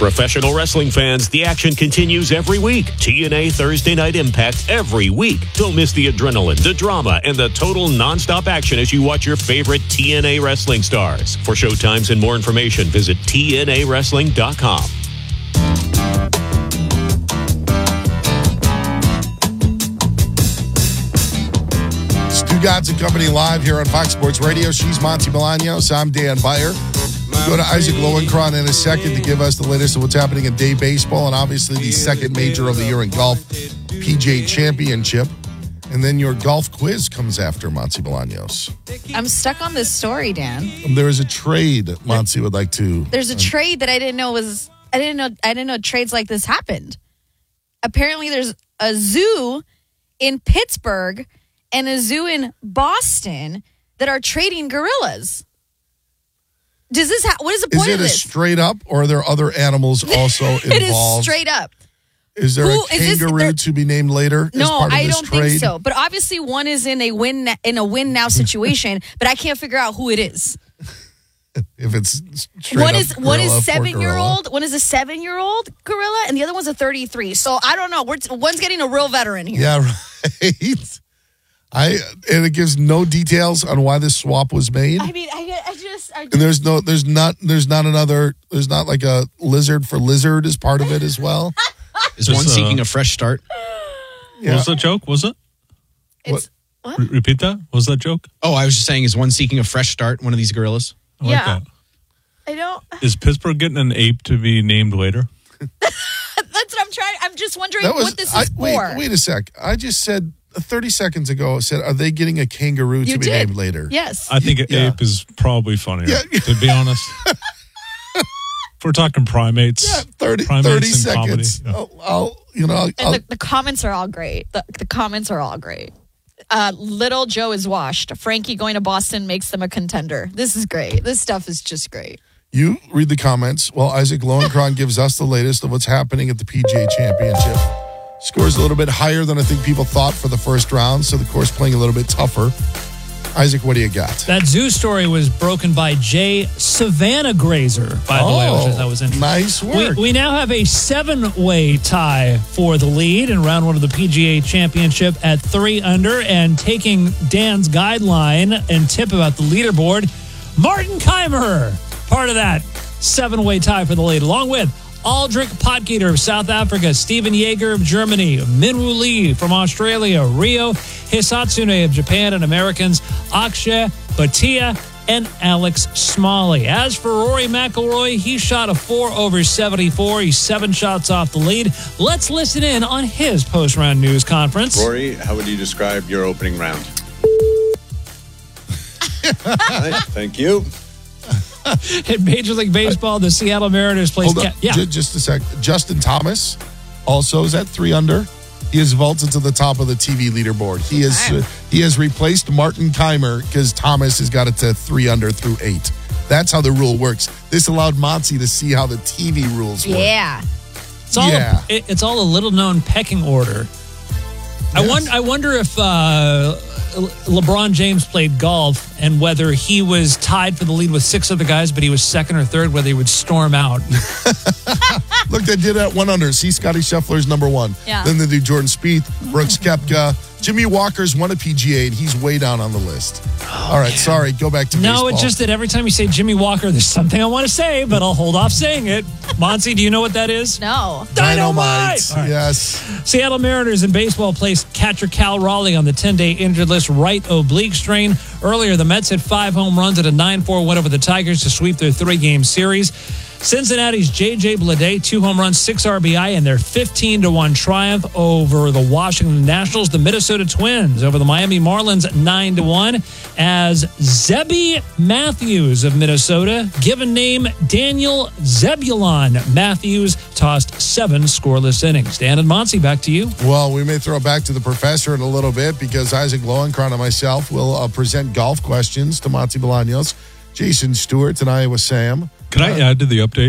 Professional wrestling fans, the action continues every week. TNA Thursday Night Impact every week. Don't miss the adrenaline, the drama, and the total nonstop action as you watch your favorite TNA wrestling stars. For showtimes and more information, visit TNAWrestling.com. Gods and Company live here on Fox Sports Radio. She's Monty Bolaños. I'm Dan Beyer. We'll go to Isaac Lowenkron in a second to give us the latest of what's happening in day baseball and obviously the second major of the year in golf, PGA Championship. And then your golf quiz comes after, Monty Bolaños. I'm stuck on this story, Dan. There is a trade Monty would like to. There's a trade that I didn't know trades like this happened. Apparently there's a zoo in Pittsburgh and a zoo in Boston that are trading gorillas. Does this? What is the point of this? Is it a straight up, or are there other animals also involved? It is straight up. Is there a kangaroo to be named later? No, I don't think so. But obviously, one is in a win now situation. But I can't figure out who it is. If it's straight one up is gorilla, 7-year-old, one is a 7-year-old gorilla, and the other one's a 33. So I don't know. One's getting a real veteran here. Yeah, right. And it gives no details on why this swap was made. I mean, I just and there's not like a lizard for lizard as part of it as well. Is one seeking a fresh start? Yeah. What was the joke? Was it? What? Repeat that. What was that joke? Oh, I was just saying, is one seeking a fresh start? One of these gorillas. I like that. I don't. Is Pittsburgh getting an ape to be named later? That's what I'm trying. I'm just wondering what this is for. Wait a sec. I just said 30 seconds ago, are they getting a kangaroo to be named later? Yes. I think an ape is probably funnier, to be honest. If we're talking primates. 30 seconds. Yeah. The comments are all great. The comments are all great. Little Joe is washed. Frankie going to Boston makes them a contender. This is great. This stuff is just great. You read the comments while Isaac Lowenkron gives us the latest of what's happening at the PGA Championship. Scores a little bit higher than I think people thought for the first round, so the course playing a little bit tougher. Isaac, what do you got? That zoo story was broken by Jay Savannah Grazer, by the way, which I thought was interesting. Nice work. We now have a 7-way tie for the lead in round one of the PGA Championship at 3 under, and taking Dan's guideline and tip about the leaderboard, Martin Keimer, part of that 7-way tie for the lead, along with Aldrich Potgieter of South Africa, Stephen Yeager of Germany, Minwoo Lee from Australia, Ryo Hisatsune of Japan, and Americans Akshay Bhatia and Alex Smalley. As for Rory McIlroy, he shot a 4 over 74. He's 7 shots off the lead. Let's listen in on his post-round news conference. Rory, how would you describe your opening round? Thank you. In Major League Baseball, the Seattle Mariners placed... Just a sec. Justin Thomas also is at 3 under. He has vaulted to the top of the TV leaderboard. He has replaced Martin Keimer because Thomas has got it to 3 under through 8. That's how the rule works. This allowed Monty to see how the TV rules work. Yeah. It's all a little-known pecking order. Yes. I wonder if LeBron James played golf and whether he was tied for the lead with 6 other guys, but he was second or third, whether he would storm out. Look, they did at 1 under. See, Scotty Scheffler's number 1. Yeah. Then they do Jordan Spieth, Brooks Koepka. Jimmy Walker's won a PGA, and he's way down on the list. All right, sorry. Go back to baseball. No, it's just that every time you say Jimmy Walker, there's something I want to say, but I'll hold off saying it. Monty, do you know what that is? No. Dynamite. Right. Yes. Seattle Mariners in baseball placed catcher Cal Raleigh on the 10-day injured list, right oblique strain. Earlier, the Mets hit 5 home runs at a 9-4 win over the Tigers to sweep their 3-game series. Cincinnati's J.J. Bleday, 2 home runs, 6 RBI, and their 15-1 triumph over the Washington Nationals. The Minnesota Twins over the Miami Marlins, 9-1. As Zebby Matthews of Minnesota, given name Daniel Zebulon Matthews, tossed 7 scoreless innings. Dan and Monty, back to you. Well, we may throw it back to the professor in a little bit because Isaac Lowenkron and myself will present golf questions to Monty Bolaños, Jason Stewart, and Iowa Sam. Can I add to the update?